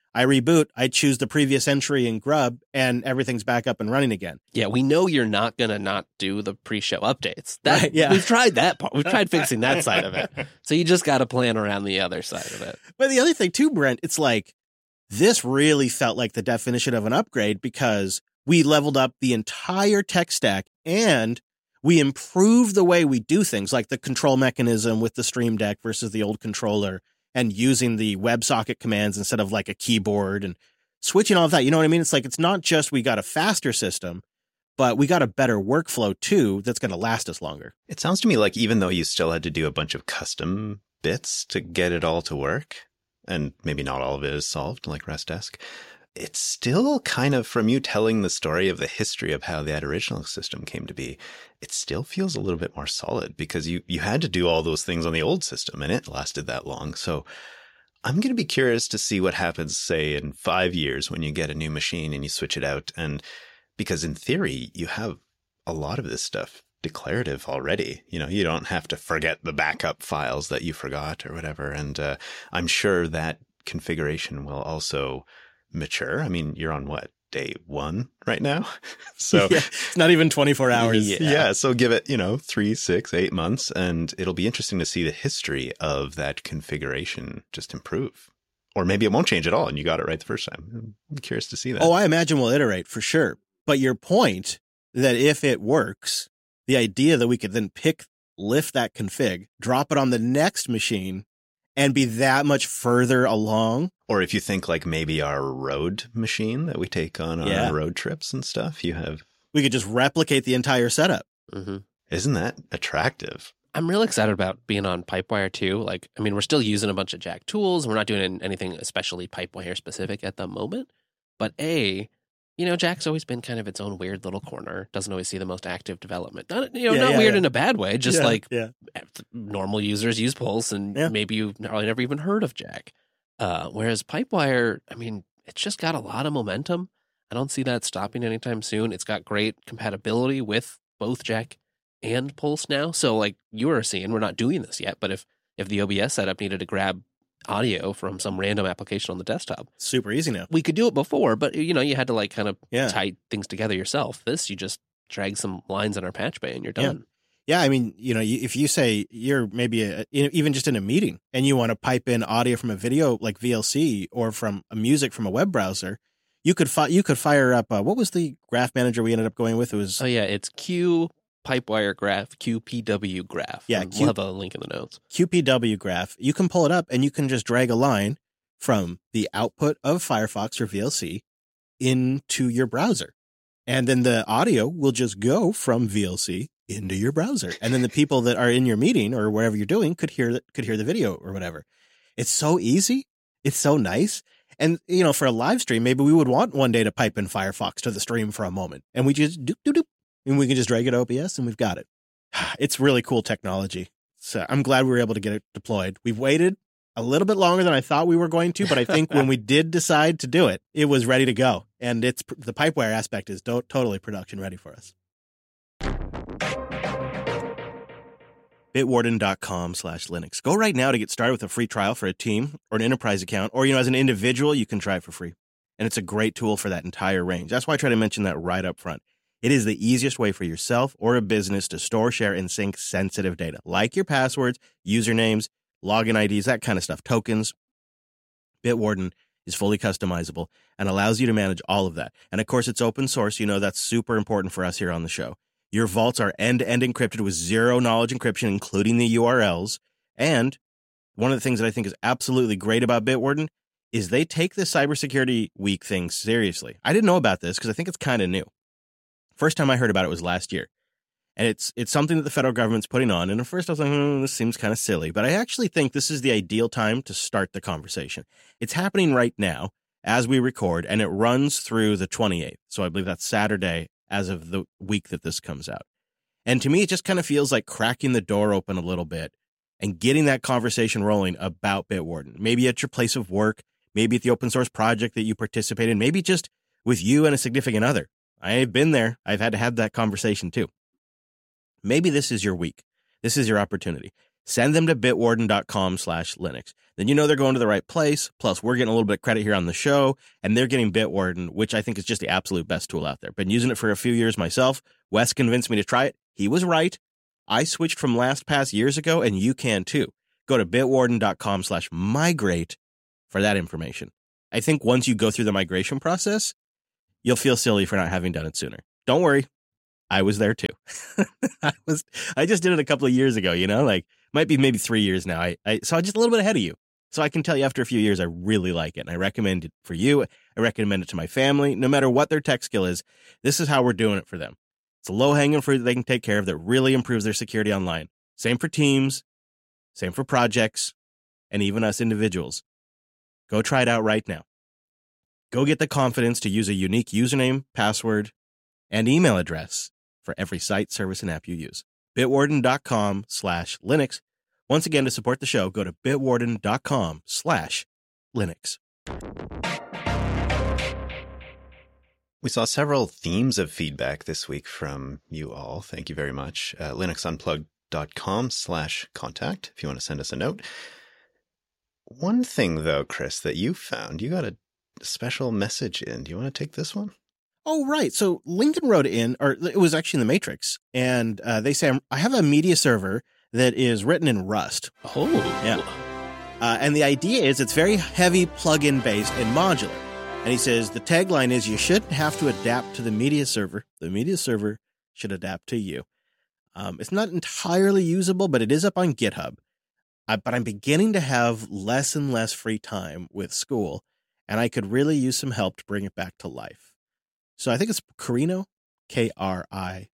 I reboot, I choose the previous entry in Grub, and everything's back up and running again. Yeah, we know you're not going to not do the pre-show updates. That, Right, yeah. We've tried that part. We've tried fixing that side of it. So you just got to plan around the other side of it. But the other thing too, Brent, it's like this really felt like the definition of an upgrade because we leveled up the entire tech stack and we improved the way we do things, like the control mechanism with the Stream Deck versus the old controller, and using the WebSocket commands instead of like a keyboard and switching all of that. You know what I mean? It's like, it's not just we got a faster system, but we got a better workflow too that's going to last us longer. It sounds to me like even though you still had to do a bunch of custom bits to get it all to work, and maybe not all of it is solved like RestDesk, it's still kind of, from you telling the story of the history of how that original system came to be, it still feels a little bit more solid because you, you had to do all those things on the old system and it lasted that long. So I'm going to be curious to see what happens, say, in five years when you get a new machine and you switch it out. And because in theory, you have a lot of this stuff declarative already. You know, you don't have to forget the backup files that you forgot or whatever. And uh, I'm sure that configuration will also mature. I mean, you're on what, day one right now? So yeah, it's not even twenty-four hours. Yeah. yeah. So give it, you know, three, six, eight months, and it'll be interesting to see the history of that configuration just improve. Or maybe it won't change at all and you got it right the first time. I'm curious to see that. Oh, I imagine we'll iterate for sure. But your point that if it works, the idea that we could then pick, lift that config, drop it on the next machine, and be that much further along. Or if you think like maybe our road machine that we take on Yeah. our road trips and stuff, you have, We could just replicate the entire setup. Mm-hmm. isn't that attractive? I'm really excited about being on Pipewire too. Like, I mean, we're still using a bunch of Jack tools. We're not doing anything especially Pipewire specific at the moment. But A, you know, Jack's always been kind of its own weird little corner. Doesn't always see the most active development. Not, you know, Yeah, not yeah, weird yeah. in a bad way. Just Yeah, like yeah. normal users use Pulse, and Yeah. maybe you've probably never even heard of Jack. Uh, whereas Pipewire, I mean, it's just got a lot of momentum. I don't see that stopping anytime soon. It's got great compatibility with both Jack and Pulse now. So like you were seeing, we're not doing this yet, but if if the O B S setup needed to grab audio from some random application on the desktop, Super easy now. we could do it before, but you know, you had to like kind of Yeah. tie things together yourself. This, you just drag some lines in our patch bay and you're Yeah. done. Yeah, I mean, you know, you- if you say you're maybe a, even just in a meeting and you want to pipe in audio from a video like V L C or from a music from a web browser, you could fi- you could fire up. Uh, what was the graph manager we ended up going with? It was Oh yeah, it's Q Pipewire Graph, Q P W Graph. Yeah, And Q- we'll have a link in the notes. Q P W graph. You can pull it up and you can just drag a line from the output of Firefox or V L C into your browser, and then the audio will just go from V L C into your browser, and then the people that are in your meeting or wherever you're doing could hear could hear the video or whatever. It's so easy. It's so nice. And, you know, for a live stream, maybe we would want one day to pipe in Firefox to the stream for a moment, and we just do, do, do, and we can just drag it to O B S and we've got it. It's really cool technology. So I'm glad we were able to get it deployed. We've waited a little bit longer than I thought we were going to, but I think when we did decide to do it, it was ready to go. And it's the Pipewire aspect is do- totally production ready for us. Bitwarden.com slash Linux. Go right now to get started with a free trial for a team or an enterprise account, or, you know, as an individual, you can try it for free. And it's a great tool for that entire range. That's why I try to mention that right up front. It is the easiest way for yourself or a business to store, share, and sync sensitive data, like your passwords, usernames, login I Ds, that kind of stuff, tokens. Bitwarden is fully customizable and allows you to manage all of that. And of course, it's open source. You know, that's super important for us here on the show. Your vaults are end-to-end encrypted with zero knowledge encryption, including the U R Ls. And one of the things that I think is absolutely great about Bitwarden is they take the cybersecurity week thing seriously. I didn't know about this because I think it's kind of new. First time I heard about it was last year. And it's it's something that the federal government's putting on. And at first I was like, hmm, this seems kind of silly. But I actually think this is the ideal time to start the conversation. It's happening right now as we record, and it runs through the twenty-eighth. So I believe that's Saturday as of the week that this comes out. And to me, it just kind of feels like cracking the door open a little bit and getting that conversation rolling about Bitwarden. Maybe at your place of work, maybe at the open source project that you participate in, maybe just with you and a significant other. I've been there. I've had to have that conversation too. Maybe this is your week. This is your opportunity. send them to bitwarden.com slash Linux. Then you know they're going to the right place. Plus, we're getting a little bit of credit here on the show, and they're getting Bitwarden, which I think is just the absolute best tool out there. Been using it for a few years myself. Wes convinced me to try it. He was right. I switched from LastPass years ago, and you can too. Go to bitwarden.com slash migrate for that information. I think once you go through the migration process, you'll feel silly for not having done it sooner. Don't worry. I was there too. I was, I just did it a couple of years ago, you know, like might be maybe three years now. I, I, so I'm just a little bit ahead of you. So I can tell you after a few years, I really like it. And I recommend it for you. I recommend it to my family, no matter what their tech skill is. This is how we're doing it for them. It's a low hanging fruit that they can take care of that really improves their security online. Same for teams, same for projects, and even us individuals. Go try it out right now. Go get the confidence to use a unique username, password, and email address for every site, service, and app you use. Bitwarden.com slash Linux. Once again, to support the show, go to bitwarden.com slash Linux. We saw several themes of feedback this week from you all. Thank you very much. Uh, linuxunplugged.com slash contact if you want to send us a note. One thing, though, Chris, that you found, you got a special message in. Do you want to take this one? Oh, right. So Lincoln wrote in, or it was actually in the Matrix, and uh, they say, I have a media server that is written in Rust. Oh. Yeah. Uh, and the idea is it's very heavy plugin based and modular. And he says the tagline is you shouldn't have to adapt to the media server. The media server should adapt to you. Um, it's not entirely usable, but it is up on GitHub. Uh, but I'm beginning to have less and less free time with school, and I could really use some help to bring it back to life. So I think it's Carino, K R I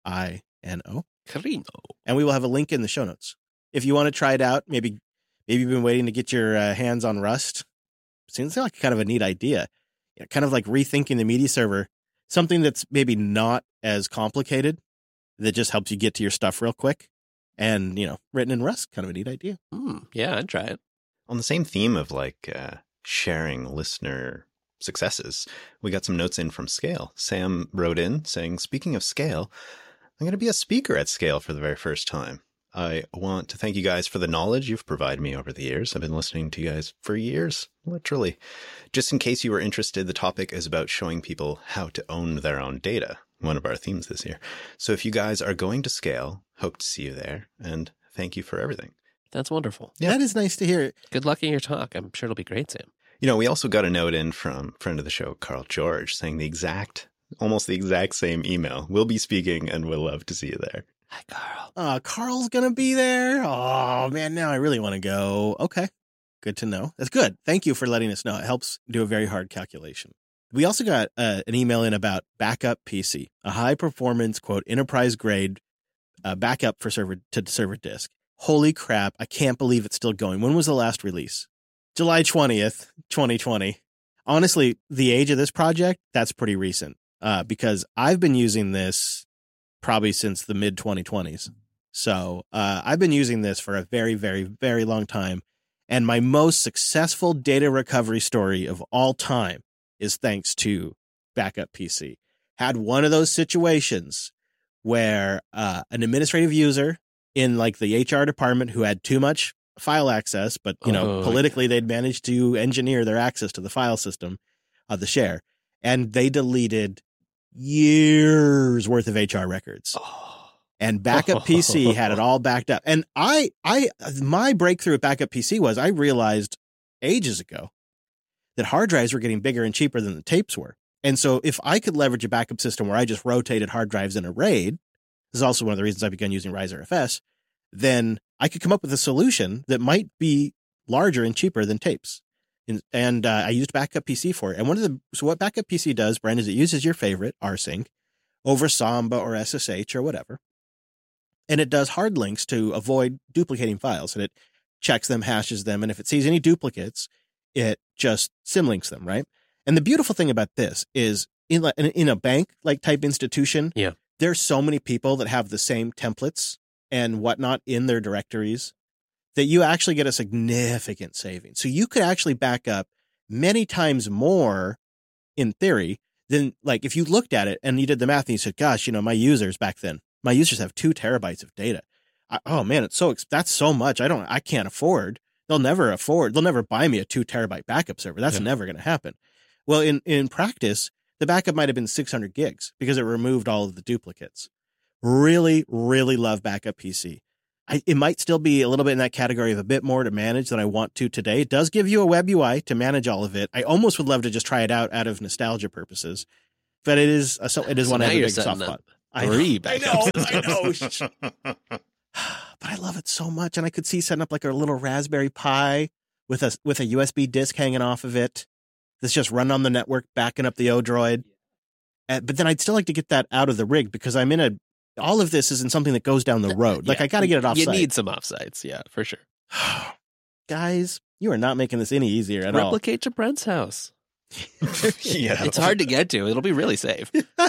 I N O. Carino. And we will have a link in the show notes. If you want to try it out, maybe maybe you've been waiting to get your uh, hands on Rust. Seems like kind of a neat idea. You know, kind of like rethinking the media server, something that's maybe not as complicated, that just helps you get to your stuff real quick. And, you know, written in Rust, kind of a neat idea. Mm, yeah, I'd try it. On the same theme of like uh, sharing listener successes, we got some notes in from Scale. Sam wrote in saying, speaking of Scale, I'm going to be a speaker at Scale for the very first time. I want to thank you guys for the knowledge you've provided me over the years. I've been listening to you guys for years, literally. Just in case you were interested, the topic is about showing people how to own their own data, one of our themes this year. So if you guys are going to Scale, hope to see you there, and thank you for everything. That's wonderful. Yeah. That is nice to hear. Good luck in your talk. I'm sure it'll be great, Sam. You know, we also got a note in from friend of the show, Carl George, saying the exact, almost the exact same email. We'll be speaking and we'll love to see you there. Hi, Carl. Uh, Carl's going to be there. Oh, man, now I really want to go. Okay, good to know. That's good. Thank you for letting us know. It helps do a very hard calculation. We also got uh, an email in about Backup P C, a high-performance, quote, enterprise-grade uh, backup for server to server disk. Holy crap, I can't believe it's still going. When was the last release? July twentieth, twenty twenty. Honestly, the age of this project, that's pretty recent uh, because I've been using this probably since the mid twenty twenties. So uh, I've been using this for a very, very, very long time. And my most successful data recovery story of all time is thanks to Backup P C. Had one of those situations where uh, an administrative user in like the H R department who had too much file access, but you know, oh, politically they'd managed to engineer their access to the file system of the share, and they deleted years worth of H R records. Oh. And Backup P C had it all backed up. And I, I, my breakthrough at Backup P C was I realized ages ago that hard drives were getting bigger and cheaper than the tapes were. And so if I could leverage a backup system where I just rotated hard drives in a RAID, this is also one of the reasons I began using RiserFS, then I could come up with a solution that might be larger and cheaper than tapes. And, and uh, I used Backup P C for it. And one of the, so what Backup P C does, Brent, is it uses your favorite rsync over Samba or S S H or whatever. And it does hard links to avoid duplicating files. And it checks them, hashes them. And if it sees any duplicates, it just symlinks them, right? And the beautiful thing about this is in, in a bank like type institution, yeah, there's so many people that have the same templates and whatnot in their directories that you actually get a significant savings. So you could actually back up many times more in theory than like if you looked at it and you did the math and you said, gosh, you know, my users back then, my users have two terabytes of data. I, oh man, it's so ex- that's so much. I don't, I can't afford. They'll never afford. They'll never buy me a two terabyte backup server. That's Yeah. never going to happen. Well, in in practice, the backup might have been six hundred gigs because it removed all of the duplicates. Really, really love backup P C. I, it might still be a little bit in that category of a bit more to manage than I want to today. It does give you a web U I to manage all of it. I almost would love to just try it out out of nostalgia purposes, but it is a, so it is So one now I have a you're big soft setting spot. up I three know, I know, backups. I know. But I love it so much, and I could see setting up like a little Raspberry Pi with a with a U S B disk hanging off of it. That's just run on the network, backing up the Odroid. Uh, but then I'd still like to get that out of the rig because I'm in a. All of this is in something that goes down the road. Like Yeah. I got to get it off. You need some offsites, yeah, for sure. Guys, you are not making this any easier at all. Replicate to Brent's house. Yeah. It's hard to get to. It'll be really safe.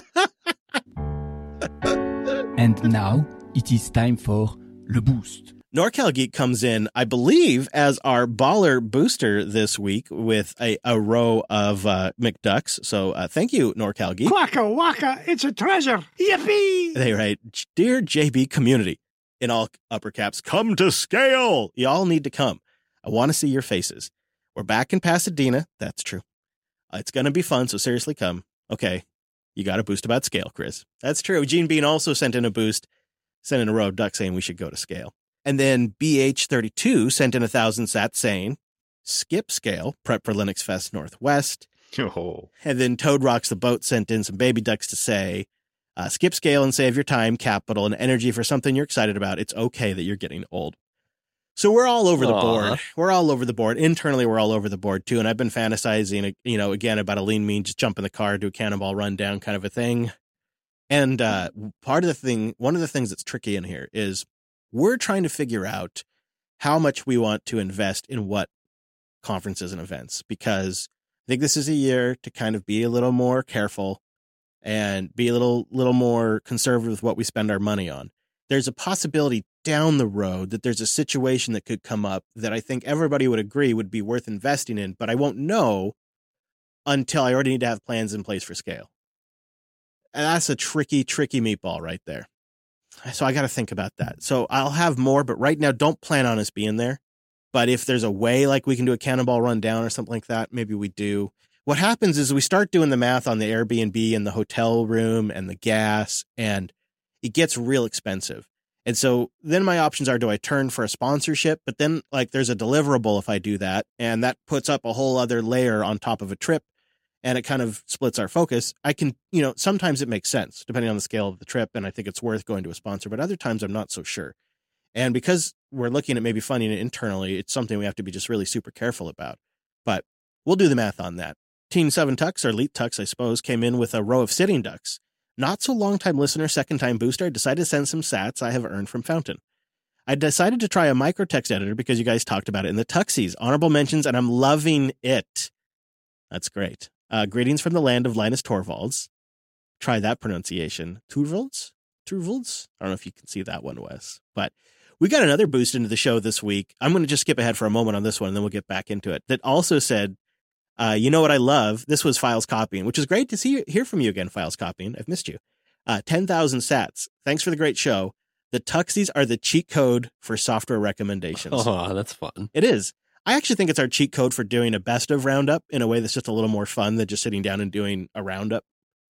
And now it is time for Le Boost. NorCal Geek comes in, I believe, as our baller booster this week with a, a row of uh, McDucks. So uh, thank you, NorCal Geek. Quacka wacka, it's a treasure. Yippee! They write, "Dear J B community," in all upper caps, "come to scale. You all need to come. I want to see your faces. We're back in Pasadena." That's true. Uh, it's going to be fun, so seriously come. Okay, you got a boost about scale, Chris. That's true. Gene Bean also sent in a boost, sent in a row of ducks saying we should go to scale. And then B H thirty-two sent in a thousand sats saying, "Skip scale, prep for Linux Fest Northwest." Oh. And then Toad Rocks the Boat sent in some baby ducks to say, uh, "Skip scale and save your time, capital, and energy for something you're excited about. It's okay that you're getting old." So we're all over the Aw. board. We're all over the board. Internally, we're all over the board too. And I've been fantasizing, you know, again about a lean mean, just jump in the car, do a cannonball rundown kind of a thing. And uh, part of the thing, one of the things that's tricky in here is we're trying to figure out how much we want to invest in what conferences and events, because I think this is a year to kind of be a little more careful and be a little, little more conservative with what we spend our money on. There's a possibility down the road that there's a situation that could come up that I think everybody would agree would be worth investing in, but I won't know until I already need to have plans in place for scale. And that's a tricky, tricky meatball right there. So I got to think about that. So I'll have more, but right now, don't plan on us being there. But if there's a way, like we can do a cannonball rundown or something like that, maybe we do. What happens is we start doing the math on the Airbnb and the hotel room and the gas, and it gets real expensive. And so then my options are, do I turn for a sponsorship? But then like there's a deliverable if I do that, and that puts up a whole other layer on top of a trip, and it kind of splits our focus. I can, you know, sometimes it makes sense depending on the scale of the trip, and I think it's worth going to a sponsor, but other times I'm not so sure. And because we're looking at maybe funding it internally, it's something we have to be just really super careful about. But we'll do the math on that. Team seven Tux, or Elite Tux, I suppose, came in with a row of sitting ducks. Not so long time listener, second time booster, I decided to send some sats I have earned from Fountain. I decided to try a microtext editor because you guys talked about it in the Tuxies. Honorable mentions, and I'm loving it. That's great. Uh, greetings from the land of Linus Torvalds. Try that pronunciation. Torvalds? Torvalds? I don't know if you can see that one, Wes. But we got another boost into the show this week. I'm going to just skip ahead for a moment on this one, and then we'll get back into it. That also said, uh, you know what I love? This was Files Copying, which is great to see hear from you again, Files Copying. I've missed you. Uh, ten thousand sats. Thanks for the great show. The Tuxies are the cheat code for software recommendations. Oh, that's fun. It is. I actually think it's our cheat code for doing a best of roundup in a way that's just a little more fun than just sitting down and doing a roundup.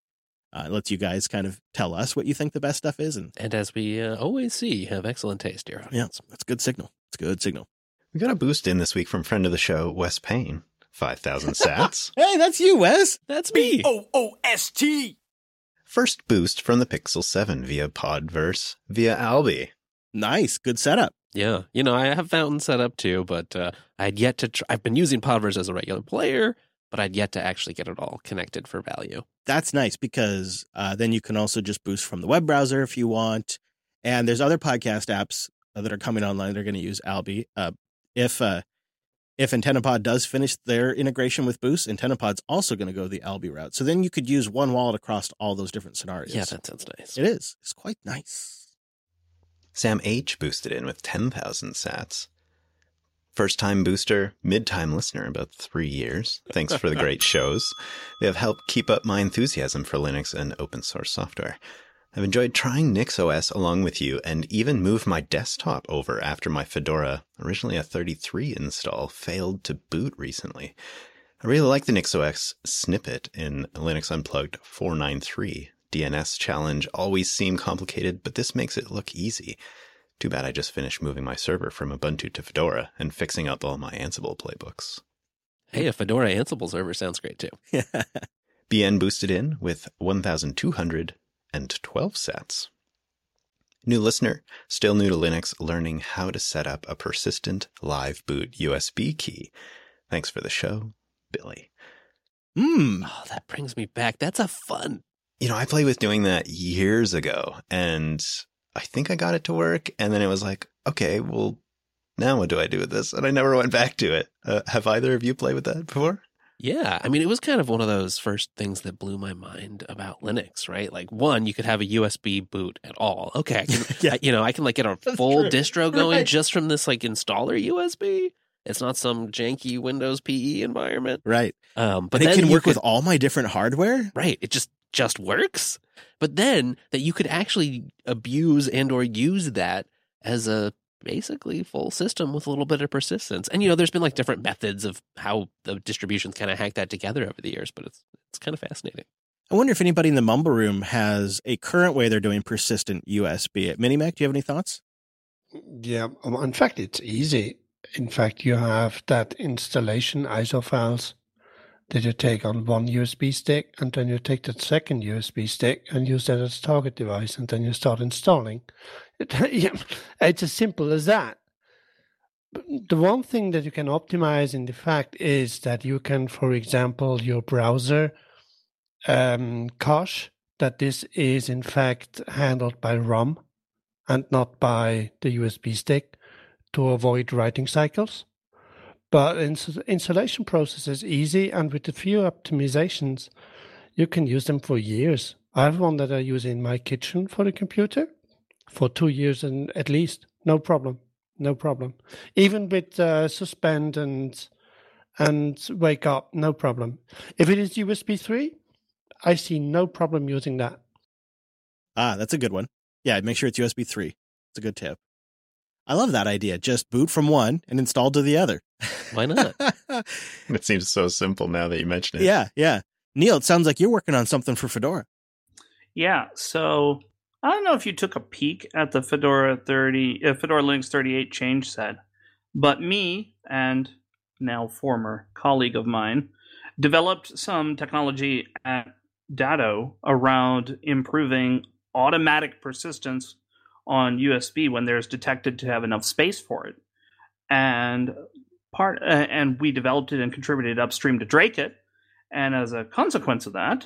Uh, it lets you guys kind of tell us what you think the best stuff is. And And as we uh, always see, you have excellent taste, dear yeah, audience. that's good signal. It's good signal. We got a boost in this week from friend of the show, Wes Payne. five thousand sats. Hey, that's you, Wes. That's me. O O S T. First boost from the Pixel seven via Podverse via Albi. Nice. Good setup. Yeah. You know, I have Fountain set up too, but uh, I'd yet to try. I've been using Podverse as a regular player, but I'd yet to actually get it all connected for value. That's nice because uh, then you can also just boost from the web browser if you want. And there's other podcast apps that are coming online. They're going to use Albi. Uh, if uh, if AntennaPod does finish their integration with Boost, AntennaPod's also going to go the Albi route. So then you could use one wallet across all those different scenarios. Yeah, that sounds nice. It is. It's quite nice. Sam H boosted in with ten thousand sats. First time booster, mid time listener, about three years. Thanks for the great shows. They have helped keep up my enthusiasm for Linux and open source software. I've enjoyed trying NixOS along with you and even moved my desktop over after my Fedora, originally a thirty-three install, failed to boot recently. I really like the NixOS snippet in Linux Unplugged four ninety-three. D N S challenge always seemed complicated, but this makes it look easy. Too bad I just finished moving my server from Ubuntu to Fedora and fixing up all my Ansible playbooks. Hey, a Fedora Ansible server sounds great too. B N boosted in with one thousand two hundred twelve sats. New listener, still new to Linux, learning how to set up a persistent live boot U S B key. Thanks for the show, Billy. Hmm. Oh, that brings me back. That's a fun. You know, I played with doing that years ago, and I think I got it to work, and then it was like, okay, well, now what do I do with this? And I never went back to it. Uh, have either of you played with that before? Yeah, I mean, it was kind of one of those first things that blew my mind about Linux, right? Like, one, you could have a U S B boot at all. Okay, I can, Yeah. I, you know, I can like get a That's full true. distro going Right. just from this like installer U S B. It's not some janky Windows P E environment. Right. Um, but But it then can you work could- with all my different hardware. right. It just just works. But then that you could actually abuse and or use that as a basically full system with a little bit of persistence. And, you know, there's been like different methods of how the distributions kind of hack that together over the years, but it's it's kind of fascinating. I wonder if anybody in the Mumble Room has a current way they're doing persistent U S B. At Minimac, do you have any thoughts? Yeah, um, in fact, it's easy. In fact, you have that installation I S O files that you take on one U S B stick, and then you take that second U S B stick and use that as a target device, and then you start installing. It, yeah, it's as simple as that. But the one thing that you can optimize in the fact is that you can, for example, your browser um, cache, that this is in fact handled by ROM and not by the U S B stick to avoid writing cycles. But ins- installation process is easy, and with a few optimizations, you can use them for years. I have one that I use in my kitchen for the computer for two years and at least. No problem. No problem. Even with uh, suspend and and wake up, no problem. If it is U S B three, I see no problem using that. Ah, that's a good one. Yeah, make sure it's U S B three. It's a good tip. I love that idea. Just boot from one and install to the other. Why not? It seems so simple now that you mention it. Yeah, yeah. Neil, it sounds like you're working on something for Fedora. Yeah, so I don't know if you took a peek at the Fedora thirty, uh, Fedora Linux thirty-eight change set, but me and now former colleague of mine developed some technology at Datto around improving automatic persistence on U S B when there's detected to have enough space for it, and part uh, and we developed it and contributed upstream to Drakit, and as a consequence of that.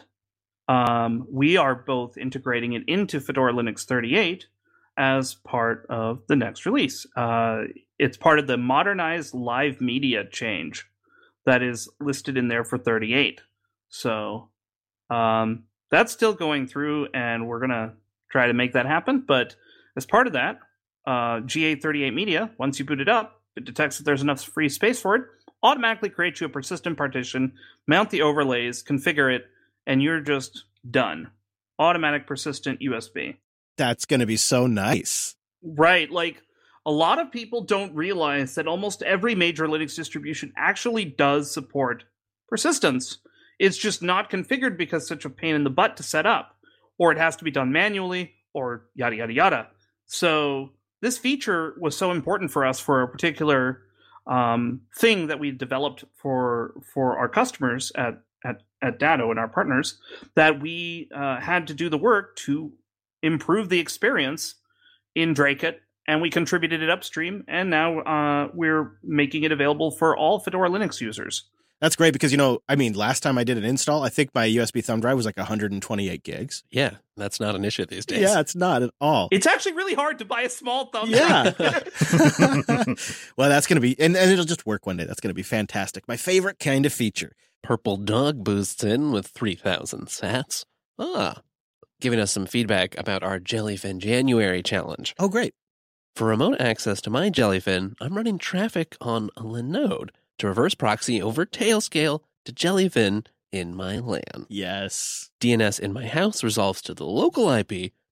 Um, we are both integrating it into Fedora Linux thirty-eight as part of the next release. Uh, it's part of the modernized live media change that is listed in there for thirty-eight. So um, that's still going through, and we're going to try to make that happen. But as part of that, uh, G A thirty-eight Media, once you boot it up, it detects that there's enough free space for it, automatically creates you a persistent partition, mount the overlays, configure it, and you're just done. Automatic persistent U S B. That's going to be so nice. Right. Like, a lot of people don't realize that almost every major Linux distribution actually does support persistence. It's just not configured because it's such a pain in the butt to set up, or it has to be done manually, or yada, yada, yada. So this feature was so important for us for a particular um, thing that we developed for for our customers at at, at Datto and our partners, that we uh, had to do the work to improve the experience in Drakit, and we contributed it upstream, and now uh, we're making it available for all Fedora Linux users. That's great because, you know, I mean, last time I did an install, I think my U S B thumb drive was like one hundred twenty-eight gigs. Yeah, that's not an issue these days. Yeah, it's not at all. It's actually really hard to buy a small thumb Yeah. drive. Well, that's going to be, and, and it'll just work one day. That's going to be fantastic. My favorite kind of feature. Purple Dog boosts in with three thousand sats. Ah, giving us some feedback about our Jellyfin January challenge. Oh, great. For remote access to my Jellyfin, I'm running traffic on a Linode to reverse proxy over Tailscale to Jellyfin in my LAN. Yes. D N S in my house resolves to the local I P,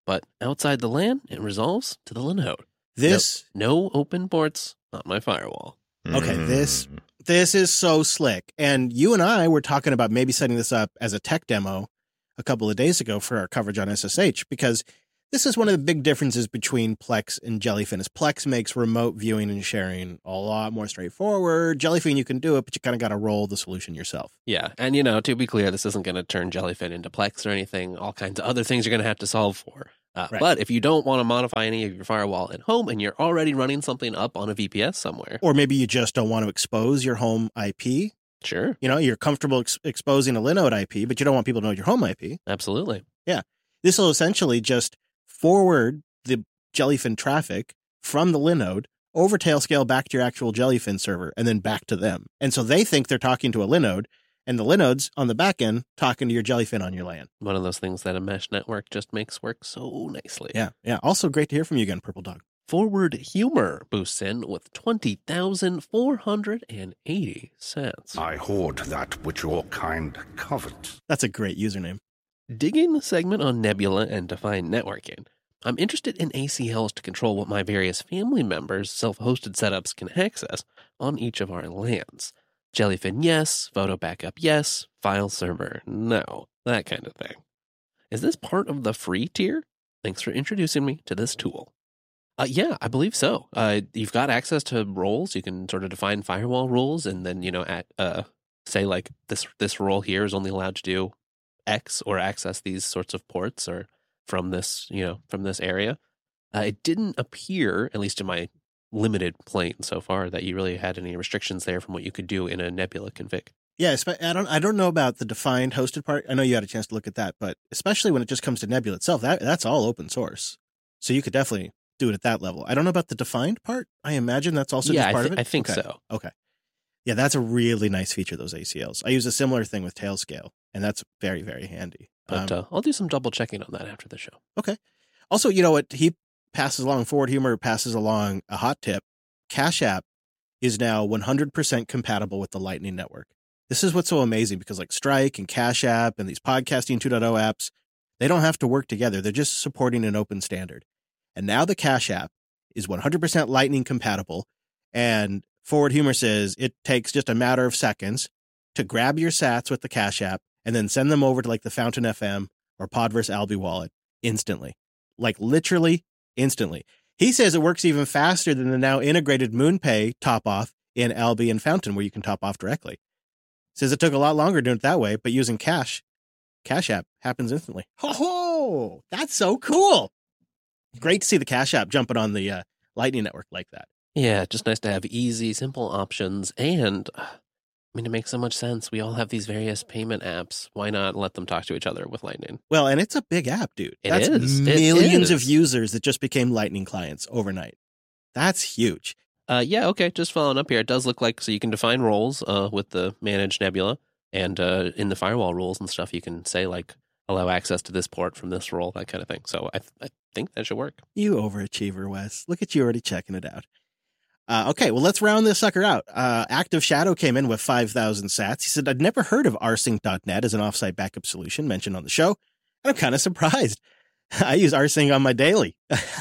but outside the LAN, it resolves to the Linode. This No, no open ports on my firewall. Okay, this- Mm. this is so slick. And you and I were talking about maybe setting this up as a tech demo a couple of days ago for our coverage on S S H, because this is one of the big differences between Plex and Jellyfin. Is Plex makes remote viewing and sharing a lot more straightforward. Jellyfin, you can do it, but you kind of got to roll the solution yourself. Yeah, and you know, to be clear, this isn't going to turn Jellyfin into Plex or anything. All kinds of other things you're going to have to solve for. Uh, Right. But if you don't want to modify any of your firewall at home and you're already running something up on a V P S somewhere, Or maybe you just don't want to expose your home I P. sure, You know, you're comfortable ex- exposing a Linode I P, but you don't want people to know your home I P. absolutely. This will essentially just forward the Jellyfin traffic from the Linode over Tailscale back to your actual Jellyfin server and then back to them. And so they think they're talking to a Linode, and the Linode's on the back end talking to your Jellyfin on your LAN. One of those things that a mesh network just makes work so nicely. Yeah, yeah. Also great to hear from you again, Purple Dog. Forward Humor boosts in with twenty thousand four hundred eighty cents. I hoard that which your kind covet. That's a great username. Digging the segment on Nebula and Defined Networking, I'm interested in A C Ls to control what my various family members' self-hosted setups can access on each of our LANs. Jellyfin, yes. Photo backup, yes. File server, no. That kind of thing. Is this part of the free tier? Thanks for introducing me to this tool. Uh, yeah, I believe so. Uh, you've got access to roles. You can sort of define firewall rules, and then you know, at uh, say like this this role here is only allowed to do X or access these sorts of ports or from this you know from this area. Uh, it didn't appear, at least in my limited playing so far, that you really had any restrictions there from what you could do in a Nebula config. Yeah, espe- I don't I don't know about the defined hosted part. I know you had a chance to look at that, but especially when it just comes to Nebula itself, that that's all open source. So you could definitely do it at that level. I don't know about the defined part. I imagine that's also yeah, just I, part thi- of it. I think Okay. so. Okay. Yeah, that's a really nice feature, those A C Ls. I use a similar thing with Tailscale, and that's very, very handy. But Um, uh, I'll do some double checking on that after the show. Also, you know what? He passes along, Forward Humor passes along a hot tip. Cash App is now one hundred percent compatible with the Lightning Network. This is what's so amazing, because like Strike and Cash App and these podcasting two point oh apps, they don't have to work together. They're just supporting an open standard. And now the Cash App is one hundred percent Lightning compatible. And Forward Humor says it takes just a matter of seconds to grab your sats with the Cash App and then send them over to like the Fountain F M or Podverse Albi wallet instantly. Like literally instantly. He says it works even faster than the now integrated MoonPay top off in Albi and Fountain, where you can top off directly. Says it took a lot longer doing it that way, but using Cash, Cash App happens instantly. Ho ho! That's so cool. Great to see the Cash App jumping on the uh, Lightning Network like that. Yeah, just nice to have easy, simple options. And, uh, I mean, it makes so much sense. We all have these various payment apps. Why not let them talk to each other with Lightning? Well, and it's a big app, dude. It That's is. It millions of is. users that just became Lightning clients overnight. That's huge. Uh, yeah, okay, just following up here. It does look like, so you can define roles uh, with the managed Nebula. And uh, in the firewall rules and stuff, you can say, like, allow access to this port from this role, that kind of thing. So I, th- I think that should work. You overachiever, Wes. Look at you already checking it out. Uh, okay, well, let's round this sucker out. Uh, Active Shadow came in with five thousand sats. He said, I'd never heard of rsync dot net as an offsite backup solution mentioned on the show. And I'm kind of surprised. I use rsync on my daily.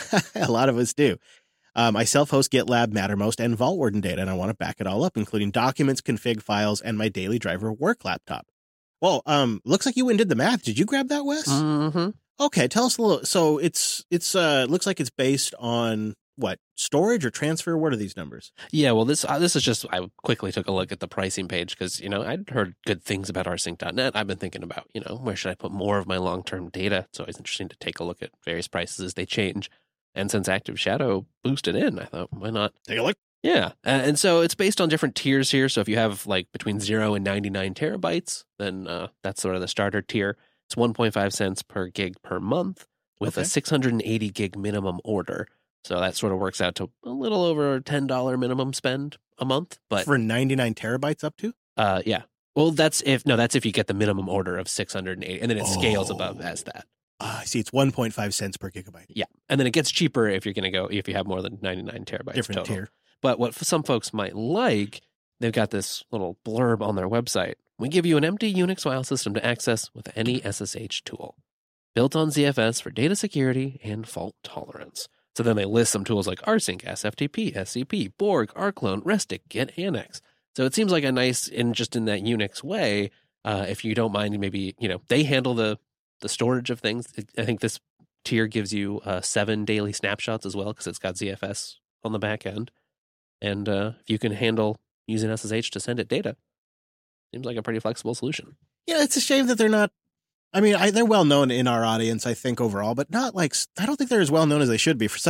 A lot of us do. Um, I self-host GitLab, Mattermost, and Vault Warden data, and I want to back it all up, including documents, config files, and my daily driver work laptop. Well, um, looks like you went and did the math. Did you grab that, Wes? Mm-hmm. Okay, tell us a little. So it's it's uh looks like it's based on what, storage or transfer? What are these numbers? Yeah, well, this uh, this is just, I quickly took a look at the pricing page because, you know, I'd heard good things about rsync dot net. I've been thinking about, you know, where should I put more of my long-term data? It's always interesting to take a look at various prices as they change. And since Active Shadow boosted in, I thought, why not? Take a look. Yeah, uh, and so it's based on different tiers here. So if you have like between zero and ninety-nine terabytes, then uh, that's sort of the starter tier. It's one point five cents per gig per month with Okay. a six hundred eighty gig minimum order. So that sort of works out to a little over ten dollars minimum spend a month. But For ninety-nine terabytes up to? uh, yeah, well, that's if no, that's if you get the minimum order of six hundred eighty, and then it scales Oh. above as that. Ah, I see. It's one point five cents per gigabyte. Yeah, and then it gets cheaper if you're going to go if you have more than ninety-nine terabytes Different total. tier. But what some folks might like, they've got this little blurb on their website. We give you an empty Unix file system to access with any S S H tool. built on Z F S for data security and fault tolerance. So then they list some tools like rsync, S F T P, S C P, Borg, rclone, restic, get annex. So it seems like a nice, in just in that Unix way, uh, if you don't mind, maybe, you know, they handle the, the storage of things. I think this tier gives you uh, seven daily snapshots as well, because it's got Z F S on the back end. And uh, if you can handle using S S H to send it data, seems like a pretty flexible solution. Yeah, it's a shame that they're not. I mean, I, they're well known in our audience, I think, overall, but not like, I don't think they're as well known as they should be for such